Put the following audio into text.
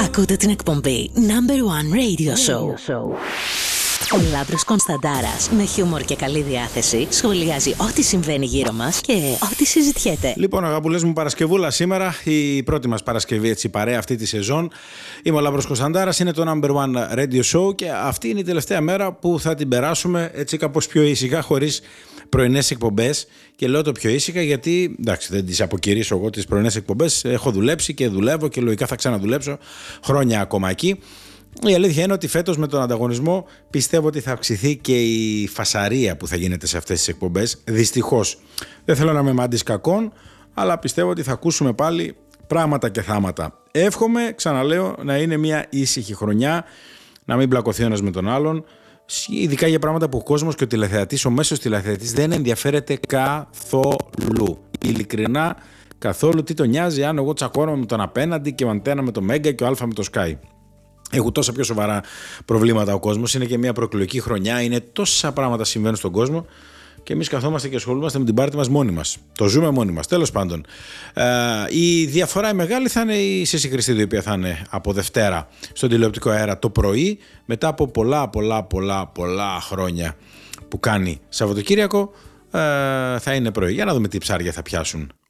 Ακούτε την εκπομπή Number One Radio Show. Ο Λάμπρος Κωνσταντάρας με χιούμορ και καλή διάθεση σχολιάζει ό,τι συμβαίνει γύρω μας και ό,τι συζητιέται. Λοιπόν, αγαπουλές μου, Παρασκευούλα σήμερα, η πρώτη μας Παρασκευή έτσι παρέα αυτή τη σεζόν. Είμαι ο Λάμπρος Κωνσταντάρας, είναι το Number One Radio Show και αυτή είναι η τελευταία μέρα που θα την περάσουμε έτσι κάπως πιο ήσυχα, χωρίς πρωινές εκπομπές. Και λέω το πιο ήσυχα γιατί, εντάξει, δεν τις αποκηρύσω εγώ τις πρωινές εκπομπές. Έχω δουλέψει και δουλεύω και λογικά θα ξαναδουλέψω χρόνια ακόμα εκεί. Η αλήθεια είναι ότι φέτος με τον ανταγωνισμό πιστεύω ότι θα αυξηθεί και η φασαρία που θα γίνεται σε αυτές τις εκπομπές. Δυστυχώς. Δεν θέλω να είμαι μάντης κακών, αλλά πιστεύω ότι θα ακούσουμε πάλι πράγματα και θάματα. Εύχομαι, ξαναλέω, να είναι μια ήσυχη χρονιά, να μην μπλακωθεί ο ένας με τον άλλον, ειδικά για πράγματα που ο κόσμος και ο τηλεθεατής, ο μέσος τηλεθεατής δεν ενδιαφέρεται καθόλου. Ειλικρινά, καθόλου. Τι τον νοιάζει αν εγώ τσακώνομαι με τον απέναντι και ο Αντένα με το Μέγκα και ο Αλφα με το Sky. Έχουν τόσα πιο σοβαρά προβλήματα ο κόσμος. Είναι και μια προεκλογική χρονιά. Είναι τόσα πράγματα συμβαίνουν στον κόσμο. Και εμείς καθόμαστε και ασχολούμαστε με την πάρτι μας μόνοι μας. Το ζούμε μόνοι μας. Τέλος πάντων. Η διαφορά η μεγάλη θα είναι η Σύση Χριστίδου, η οποία θα είναι από Δευτέρα στον τηλεοπτικό αέρα το πρωί, μετά από πολλά χρόνια που κάνει Σαββατοκύριακο. Θα είναι πρωί. Για να δούμε τι ψάρια θα πιάσουν